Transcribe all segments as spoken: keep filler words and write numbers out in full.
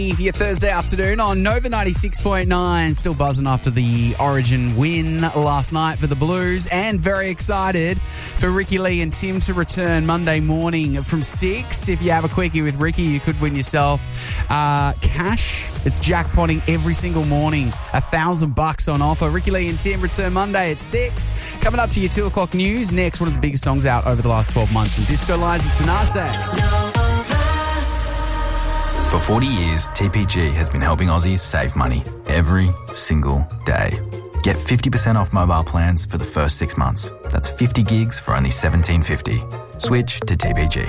For your Thursday afternoon on Nova ninety-six point nine. Still buzzing after the Origin win last night for the Blues, and very excited for Ricky Lee and Tim to return Monday morning from six. If you have a quickie with Ricky, you could win yourself uh, cash. It's jackpotting every single morning. A thousand bucks on offer. Ricky Lee and Tim return Monday at six. Coming up to your two o'clock news. Next, one of the biggest songs out over the last twelve months from Disco Lies. It's Tinashe. For forty years, T P G has been helping Aussies save money every single day. Get fifty percent off mobile plans for the first six months. That's fifty gigs for only seventeen fifty. Switch to T P G.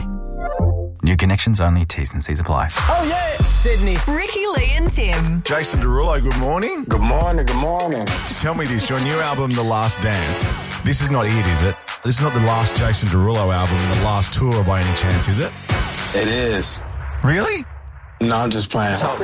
New connections only, T's and C's apply. Oh yeah, Sydney. Ricky Lee and Tim. Jason Derulo, good morning. Good morning, good morning. Just tell me this, your new album, The Last Dance. This is not it, is it? This is not the last Jason Derulo album and the last tour by any chance, is it? It is. Really? No, I'm just playing. Did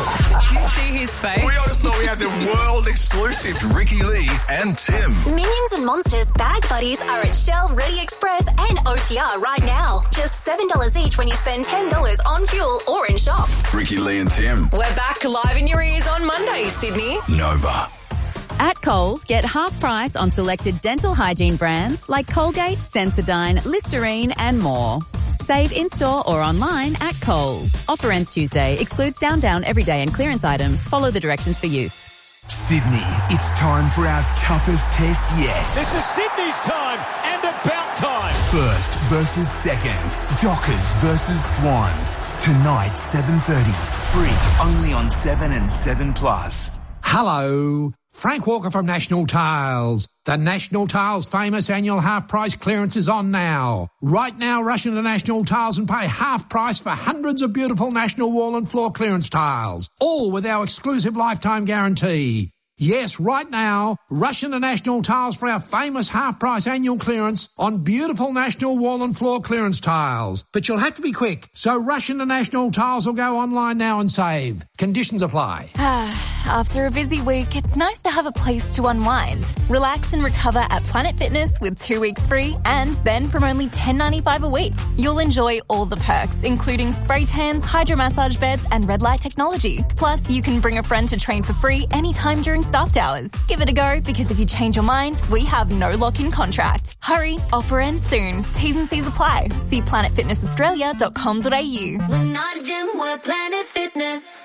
you see his face? We all just thought we had the world exclusive. Ricky Lee and Tim. Minions and Monsters bag buddies are at Shell, Ready Express and O T R right now. Just seven dollars each when you spend ten dollars on fuel or in shop. Ricky Lee and Tim. We're back live in your ears on Monday, Sydney. Nova. At Coles, get half price on selected dental hygiene brands like Colgate, Sensodyne, Listerine and more. Save in-store or online at Coles. Offer ends Tuesday. Excludes Down Down, Everyday and clearance items. Follow the directions for use. Sydney, it's time for our toughest test yet. This is Sydney's time and about time. First versus second. Dockers versus Swans. Tonight, seven thirty. Free only on seven and seven plus. Hello. Frank Walker from National Tiles. The National Tiles famous annual half-price clearance is on now. Right now, rush into National Tiles and pay half price for hundreds of beautiful National wall and floor clearance tiles, all with our exclusive lifetime guarantee. Yes, right now, rush into National Tiles for our famous half-price annual clearance on beautiful National wall and floor clearance tiles. But you'll have to be quick, so rush into National Tiles or go online now and save. Conditions apply. After a busy week, it's nice to have a place to unwind. Relax and recover at Planet Fitness with two weeks free, and then from only ten dollars ninety-five a week. You'll enjoy all the perks, including spray tans, hydromassage beds, and red light technology. Plus, you can bring a friend to train for free anytime during staffed hours. Give it a go, because if you change your mind, we have no lock-in contract. Hurry, offer ends soon. T's and C's apply. See planet fitness australia dot com dot a u. We're not a gym, we're Planet Fitness.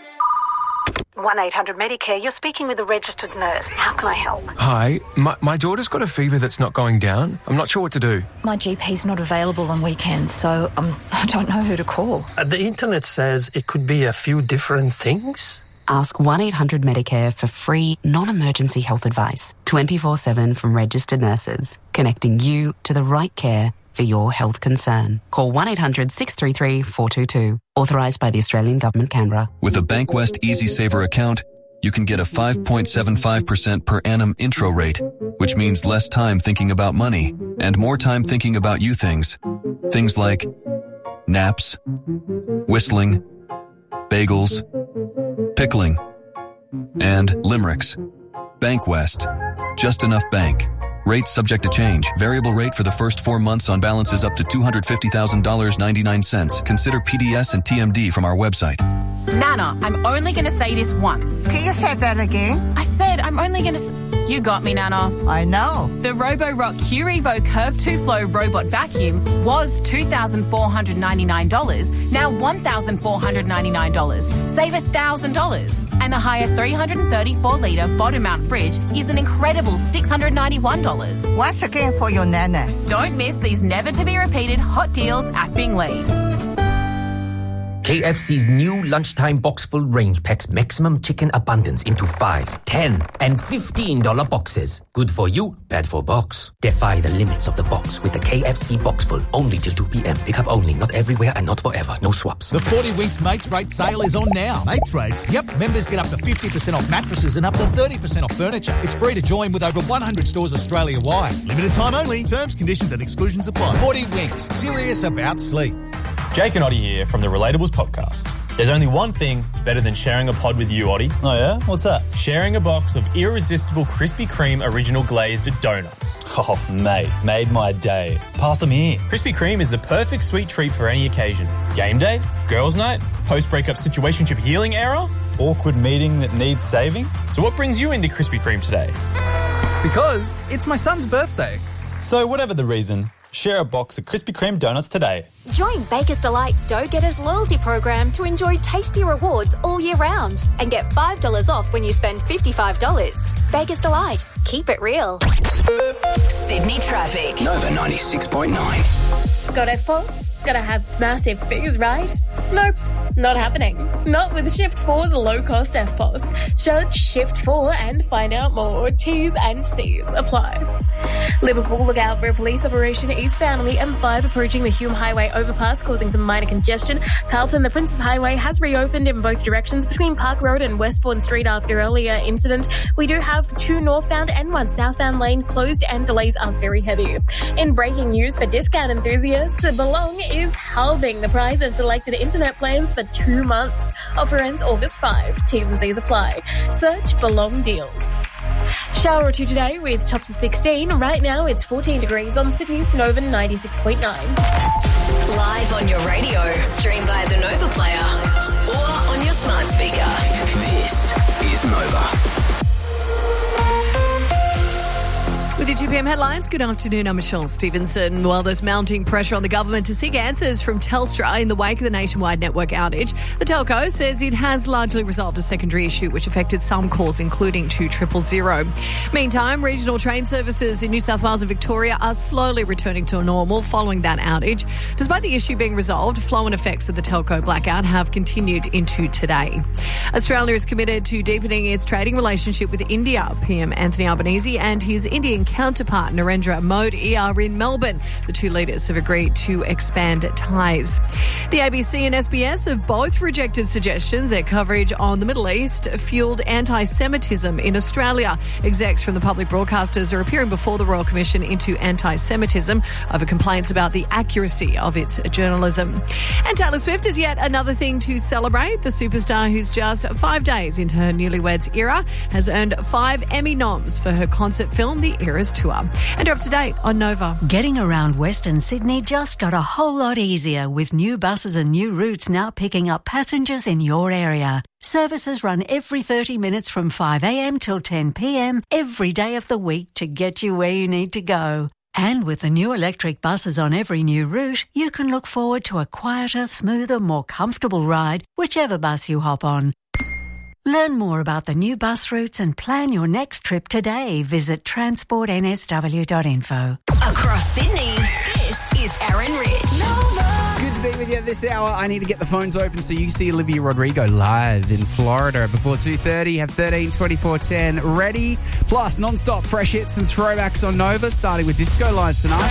one eight hundred Medicare, you're speaking with a registered nurse. How can I help? Hi, my, my daughter's got a fever that's not going down. I'm not sure what to do. My G P's not available on weekends, so um, I don't know who to call. Uh, the internet says it could be a few different things. Ask one eight hundred Medicare for free, non-emergency health advice, twenty-four seven from registered nurses, connecting you to the right care for your health concern. Call one eight hundred six three three four two two. Authorised by the Australian Government, Canberra. With a Bankwest EasySaver account, you can get a five point seven five percent per annum intro rate, which means less time thinking about money and more time thinking about you things. Things like naps, whistling, bagels, pickling, and limericks. Bankwest. Just enough bank. Rates subject to change. Variable rate for the first four months on balances up to two hundred fifty thousand dollars and ninety-nine cents. Consider P D S and T M D from our website. Nana, I'm only going to say this once. Can you say that again? I said I'm only going to... S- you got me, Nana. I know. The Roborock Q Evo Curve two Flow Robot Vacuum was two thousand four hundred ninety-nine dollars, now one thousand four hundred ninety-nine dollars. Save one thousand dollars. And the higher three hundred thirty-four litre bottom mount fridge is an incredible six hundred ninety-one dollars. Once again for your Nana. Don't miss these never-to-be-repeated hot deals at Bingley. K F C's new lunchtime box full range packs maximum chicken abundance into five, ten, and fifteen dollar boxes. Good for you, bad for box. Defy the limits of the box with the K F C box full only till two p.m. Pick up only, not everywhere and not forever. No swaps. The forty Winks Mates Rate sale is on now. Mates Rates? Yep, members get up to fifty percent off mattresses and up to thirty percent off furniture. It's free to join with over one hundred stores Australia-wide. Limited time only. Terms, conditions and exclusions apply. forty Winks. Serious about sleep. Jake and Oddie here from the Relatables podcast. There's only one thing better than sharing a pod with you, Oddie. Oh yeah? What's that? Sharing a box of irresistible Krispy Kreme original glazed donuts. Oh, mate, made my day. Pass them here. Krispy Kreme is the perfect sweet treat for any occasion. Game day, girls' night, post-breakup situationship healing era, awkward meeting that needs saving. So what brings you into Krispy Kreme today? Because it's my son's birthday. So whatever the reason, share a box of Krispy Kreme donuts today. Join Baker's Delight Dough Getters loyalty program to enjoy tasty rewards all year round and get five dollars off when you spend fifty-five dollars. Baker's Delight. Keep it real. Sydney traffic. Nova ninety-six point nine. Got F P O S? Gotta have massive figures, right? Nope, not happening. Not with Shift four's low-cost F P O S. Search Shift four and find out more. T's and C's apply. Liverpool, look out for a police operation eastbound on the M five approaching the Hume Highway overpass, causing some minor congestion. Carlton, the Princes Highway has reopened in both directions between Park Road and Westbourne Street after earlier incident. We do have two northbound and one southbound lane closed and delays are very heavy. In breaking news for discount enthusiasts, Belong is halving the price of selected internet plans for two months. Offer ends August fifth. T's and C's apply. Search Belong Deals. Shower or two today with tops of sixteen. Right now it's fourteen degrees on Sydney's Nova ninety-six point nine. Live on your radio, stream via the Nova player or on your smart speaker. This is Nova. With your two p m headlines, good afternoon, I'm Michelle Stevenson. While there's mounting pressure on the government to seek answers from Telstra in the wake of the nationwide network outage, the telco says it has largely resolved a secondary issue which affected some calls, including two triple zero. Meantime, regional train services in New South Wales and Victoria are slowly returning to normal following that outage. Despite the issue being resolved, flow and effects of the telco blackout have continued into today. Australia is committed to deepening its trading relationship with India. P M Anthony Albanese and his Indian counterpart Narendra Modi are in Melbourne. The two leaders have agreed to expand ties. The A B C and S B S have both rejected suggestions their coverage on the Middle East fueled anti-Semitism in Australia. Execs from the public broadcasters are appearing before the Royal Commission into anti-Semitism over complaints about the accuracy of its journalism. And Taylor Swift is yet another thing to celebrate. The superstar, who's just five days into her newlyweds era, has earned five Emmy noms for her concert film, The Eras Tour. And you're up to date on Nova. Getting around Western Sydney just got a whole lot easier with new buses and new routes now picking up passengers in your area. Services run every thirty minutes from five a m till ten p m every day of the week to get you where you need to go. And with the new electric buses on every new route, you can look forward to a quieter, smoother, more comfortable ride, whichever bus you hop on. Learn more about the new bus routes and plan your next trip today. Visit transport n s w dot info. Across Sydney, this is Aaron Rich. Nova. Good to be with you this hour. I need to get the phones open so you can see Olivia Rodrigo live in Florida before two thirty. Have thirteen twenty-four ten ready. Plus, non-stop fresh hits and throwbacks on Nova, starting with Disco Lines tonight.